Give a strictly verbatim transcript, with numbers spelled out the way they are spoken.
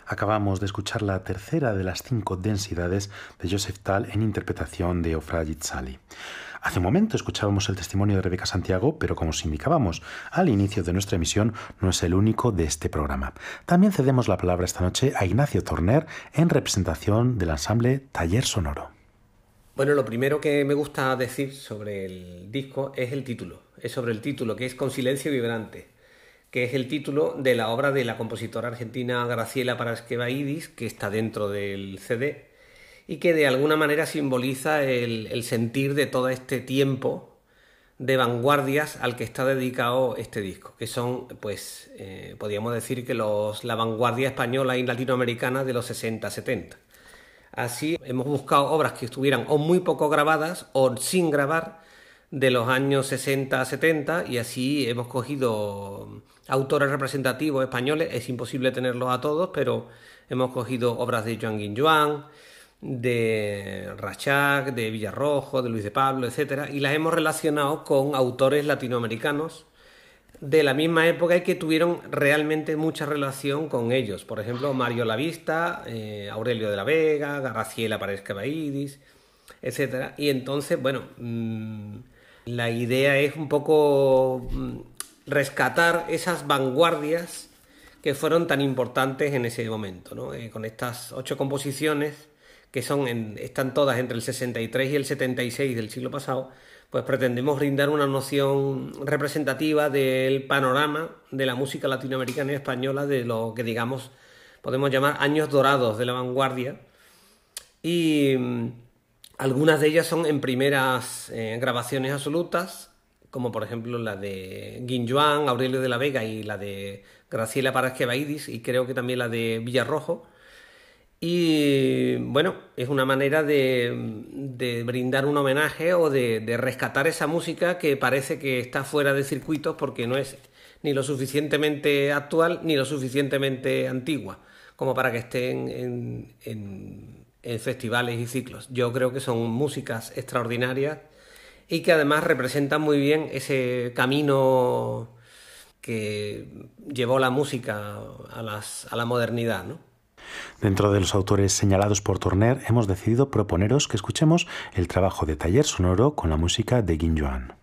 Acabamos de escuchar la tercera de las cinco densidades de Joseph Tal en interpretación de Ofra Yitzhali. Hace un momento escuchábamos el testimonio de Rebeca Santiago, pero como os indicábamos al inicio de nuestra emisión, no es el único de este programa. También cedemos la palabra esta noche a Ignacio Torner en representación del ensamble Taller Sonoro. Bueno, lo primero que me gusta decir sobre el disco es el título. Es sobre el título, que es Con silencio vibrante, que es el título de la obra de la compositora argentina Graciela Paraskeva-Idis, que está dentro del C D, y que de alguna manera simboliza el, el sentir de todo este tiempo de vanguardias al que está dedicado este disco, que son, pues, eh, podríamos decir que los, la vanguardia española y latinoamericana de los sesenta setenta. Así hemos buscado obras que estuvieran o muy poco grabadas o sin grabar de los años sesenta setenta, y así hemos cogido autores representativos españoles. Es imposible tenerlos a todos, pero hemos cogido obras de Joan Guinjoan, de Rachach, de Villarrojo, de Luis de Pablo, etcétera, y las hemos relacionado con autores latinoamericanos de la misma época y que tuvieron realmente mucha relación con ellos. Por ejemplo, Mario Lavista, eh, Aurelio de la Vega, Graciela Paraskeva-Idis, etcétera. Y entonces, bueno, mmm, la idea es un poco mmm, rescatar esas vanguardias que fueron tan importantes en ese momento, ¿no? Eh, con estas ocho composiciones que son en, están todas entre el sesenta y tres y el setenta y seis del siglo pasado, pues pretendemos brindar una noción representativa del panorama de la música latinoamericana y española, de lo que, digamos, podemos llamar años dorados de la vanguardia. Y mmm, algunas de ellas son en primeras eh, grabaciones absolutas, como por ejemplo la de Guinjoan, Aurelio de la Vega, y la de Graciela Paraskeva-Idis, y creo que también la de Villarrojo. Y bueno, es una manera de, de brindar un homenaje o de, de rescatar esa música que parece que está fuera de circuitos porque no es ni lo suficientemente actual ni lo suficientemente antigua como para que esté en, en, en, en festivales y ciclos. Yo creo que son músicas extraordinarias y que además representan muy bien ese camino que llevó la música a, las, a la modernidad, ¿no? Dentro de los autores señalados por Torner, hemos decidido proponeros que escuchemos el trabajo de Taller Sonoro con la música de Guinjoan.